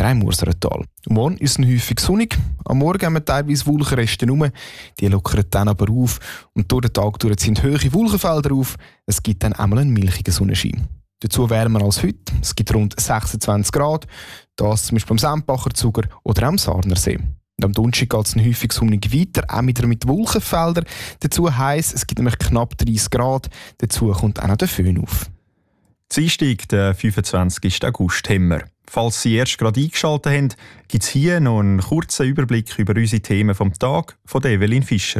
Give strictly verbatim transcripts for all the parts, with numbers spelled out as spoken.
Niederrhein-Murserental. Morgen ist es häufig sonnig. Am Morgen haben wir teilweise Wolkenreste rum. Die lockern dann aber auf. Und durch den Tag durch sind hohe Wolkenfelder auf. Es gibt dann einmal einen milchigen Sonnenschein. Dazu wärmer als heute. Es gibt rund sechsundzwanzig Grad. Das zum Beispiel am Sempacher Zuger oder am Sarnersee. Und am Donnerstag geht es häufig sonnig weiter, auch wieder mit Wolkenfeldern. Dazu heisst, es gibt nämlich knapp dreißig Grad. Dazu kommt auch noch der Föhn auf. Dienstag, der fünfundzwanzigsten August, haben wir. Falls Sie erst gerade eingeschaltet haben, gibt es hier noch einen kurzen Überblick über unsere Themen vom Tag von Evelyn Fischer.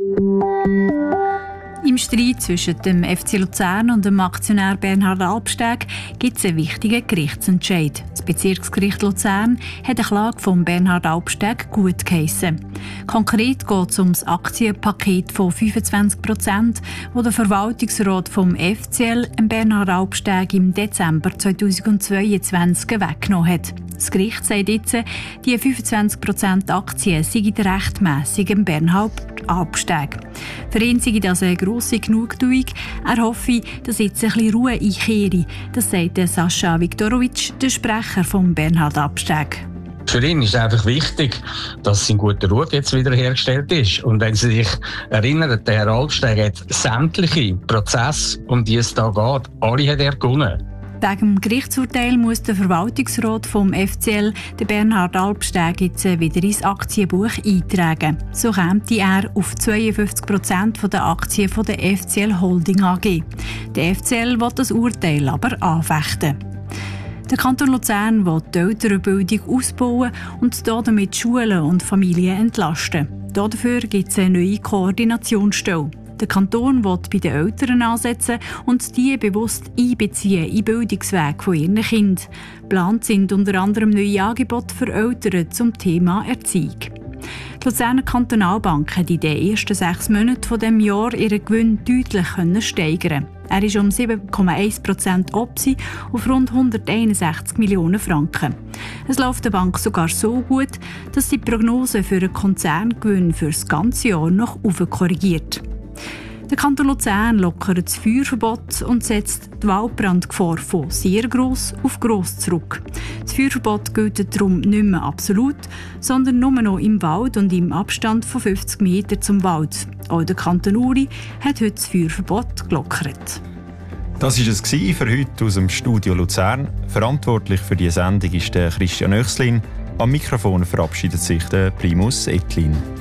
Im Streit zwischen dem F C Luzern und dem Aktionär Bernhard Albsteg gibt es einen wichtigen Gerichtsentscheid. Das Bezirksgericht Luzern hat eine Klage von Bernhard Albsteg gut geheissen. Konkret geht es um das Aktienpaket von fünfundzwanzig Prozent, das der Verwaltungsrat vom F C L Bernhard Albsteg im Dezember zweitausendzweiundzwanzig weggenommen hat. Das Gericht sagt jetzt, die fünfundzwanzig Prozent Aktien seien rechtmässig im Bernhard Albsteg. Für ihn sei das eine grosse Genugtuung. Er hoffe, dass jetzt ein bisschen Ruhe einkehre. Das sagt Sascha Viktorowitsch, der Sprecher von Bernhard Albsteg. Für ihn ist es einfach wichtig, dass sein guter Ruf jetzt wiederhergestellt ist. Und wenn Sie sich erinnern, der Herr Albsteg hat sämtliche Prozesse, um die es da geht, alle hat er gewonnen. Wegen dem Gerichtsurteil muss der Verwaltungsrat vom F C L den Bernhard Albsteg jetzt wieder ins Aktienbuch eintragen. So käme er auf zweiundfünfzig Prozent der Aktien der F C L Holding A G. Der F C L will das Urteil aber anfechten. Der Kanton Luzern will die Elternbildung ausbauen und damit Schulen und Familien entlasten. Dafür gibt es eine neue Koordinationsstelle. Der Kanton will bei den Eltern ansetzen und die bewusst einbeziehen in den Bildungsweg von ihren Kindern. Geplant sind unter anderem neue Angebote für Eltern zum Thema Erziehung. Die Luzerner Kantonalbank hat in den ersten sechs Monaten dieses Jahr ihren Gewinn deutlich steigern. Er ist um sieben Komma eins Prozent opsi auf rund hunderteinundsechzig Millionen Franken. Es läuft der Bank sogar so gut, dass die Prognose für den Konzerngewinn für das ganze Jahr noch korrigiert. Der Kanton Luzern lockert das Feuerverbot und setzt die Waldbrandgefahr von sehr gross auf gross zurück. Das Feuerverbot gilt darum nicht mehr absolut, sondern nur noch im Wald und im Abstand von fünfzig Metern zum Wald. Auch der Kanton Uri hat heute das Feuerverbot gelockert. Das war es für heute aus dem Studio Luzern. Verantwortlich für diese Sendung ist der Christian Oechslin. Am Mikrofon verabschiedet sich der Primus Etlin.